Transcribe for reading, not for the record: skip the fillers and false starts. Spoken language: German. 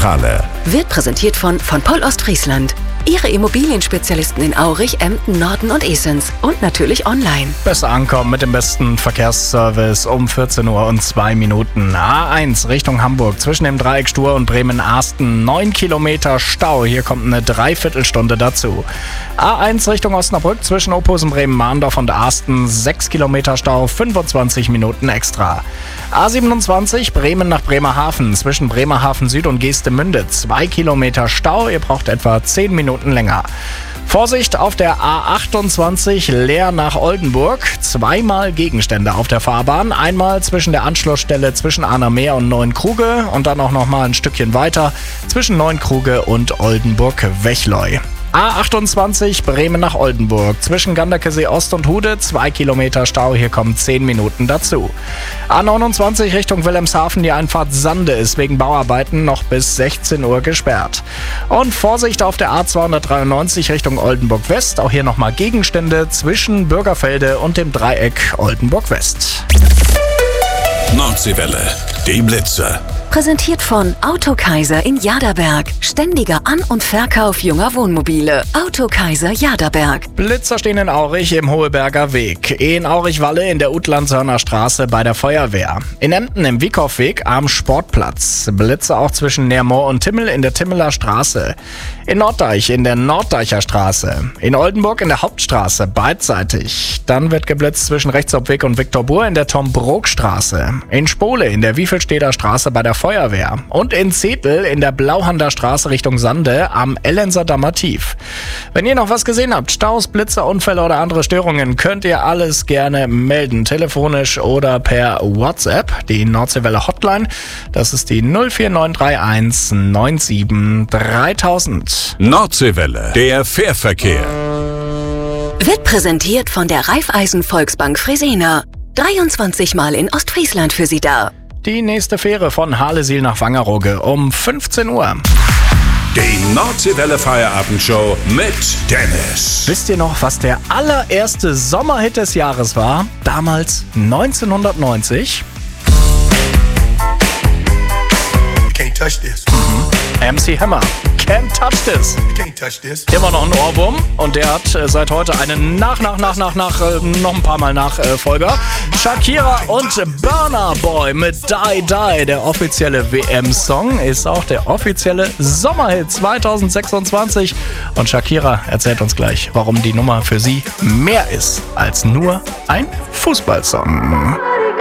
Verkehrszentrale. Wird präsentiert von Poll Ostfriesland. Ihre Immobilienspezialisten in Aurich, Emden, Norden und Esens. Und natürlich online. Besser ankommen mit dem besten Verkehrsservice um 14 Uhr und 2 Minuten. A1 Richtung Hamburg zwischen dem Dreieck Stur und Bremen-Arsten. 9 Kilometer Stau. Hier kommt eine Dreiviertelstunde dazu. A1 Richtung Osnabrück zwischen Opus und Bremen-Mahndorf und Arsten. 6 Kilometer Stau, 25 Minuten extra. A27 Bremen nach Bremerhaven zwischen Bremerhaven Süd und Geestemünde. 2 Kilometer Stau. Ihr braucht etwa 10 Minuten länger. Vorsicht auf der A28 Leer nach Oldenburg. Zweimal Gegenstände auf der Fahrbahn. Einmal zwischen der Anschlussstelle zwischen Arnermeer und Neuenkruge und dann auch nochmal ein Stückchen weiter zwischen Neuenkruge und Oldenburg-Wechleu. A28 Bremen nach Oldenburg zwischen Ganderkesee Ost und Hude, 2 Kilometer Stau, hier kommen 10 Minuten dazu. A29 Richtung Wilhelmshaven, die Einfahrt Sande ist wegen Bauarbeiten noch bis 16 Uhr gesperrt. Und Vorsicht auf der A293 Richtung Oldenburg West, auch hier nochmal Gegenstände zwischen Bürgerfelde und dem Dreieck Oldenburg West. Nordseewelle, die Blitzer. Präsentiert von Autokaiser in Jaderberg. Ständiger An- und Verkauf junger Wohnmobile. Autokaiser Jaderberg. Blitzer stehen in Aurich im Hoheberger Weg. In Aurich-Walle in der Utlandshörner Straße bei der Feuerwehr. In Emden im Wiekow-Weg am Sportplatz. Blitzer auch zwischen Nermoor und Timmel in der Timmeler Straße. In Norddeich in der Norddeicher Straße. In Oldenburg in der Hauptstraße beidseitig. Dann wird geblitzt zwischen Rechtshauptweg und Viktor-Burg in der Tom-Brok-Straße. In Spole in der Wiefelsteder Straße bei der Feuerwehr. Und in Zetel in der Blauhander Straße Richtung Sande am Ellenser Dammer Tief. Wenn ihr noch was gesehen habt, Staus, Blitzer, Unfälle oder andere Störungen, könnt ihr alles gerne melden. Telefonisch oder per WhatsApp. Die Nordseewelle Hotline, das ist die 04931 97 3000. Nordseewelle, der Fährverkehr. Wird präsentiert von der Raiffeisen Volksbank Fresenier. 23 Mal in Ostfriesland für Sie da. Die nächste Fähre von Harlesiel nach Wangerooge um 15 Uhr. Die Nordseewelle Feierabendshow mit Dennis. Wisst ihr noch, was der allererste Sommerhit des Jahres war? Damals 1990. Can't touch this. MC Hammer. Can't touch this. Can't touch this. Immer noch ein Ohrwurm und der hat seit heute einen noch ein paar Mal Nachfolger. Shakira und Burna Boy mit Die Die. Der offizielle WM-Song ist auch der offizielle Sommerhit 2026. Und Shakira erzählt uns gleich, warum die Nummer für sie mehr ist als nur ein Fußballsong.